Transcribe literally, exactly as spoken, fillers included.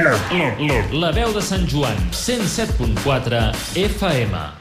La veu de Sant Joan, cent set punt quatre F M.